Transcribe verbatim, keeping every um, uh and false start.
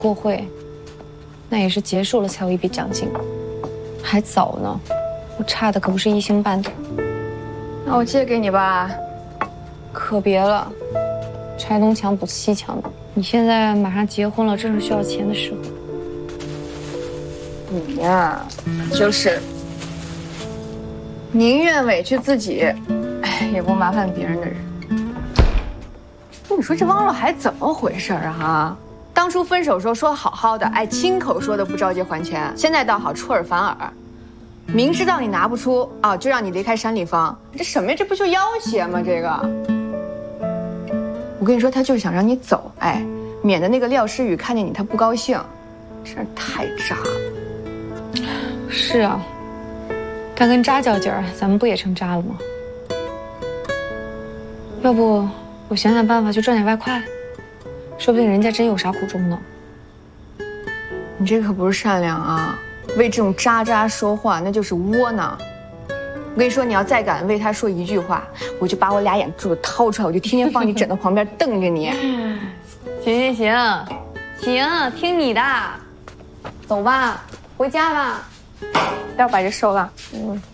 过会，那也是结束了才有一笔奖金，还早呢。我差的可不是一星半点。 那我借给你吧。 可别了，拆东墙补西墙的。你现在马上结婚了，正是需要钱的时候。 你呀，就是宁愿委屈自己，哎，也不麻烦别人的人。你说这汪老海怎么回事啊？哈，当初分手时候说好好的，哎，亲口说的不着急还钱，现在倒好出尔反尔，明知道你拿不出啊，就让你离开山里坊，这什么呀？这不就要挟吗？这个，我跟你说，他就是想让你走，哎，免得那个廖诗雨看见你他不高兴，真是太渣了。 是啊，干跟渣较劲儿，咱们不也成渣了吗？要不我想想办法去赚点外快，说不定人家真有啥苦衷呢。 你这可不是善良啊，为这种渣渣说话那就是窝囊。我跟你说，你要再敢为他说一句话，我就把我俩眼珠子掏出来，我就天天放你枕头旁边瞪着你。 行行行，行，听你的，走吧，回家吧。 要把这收了。嗯。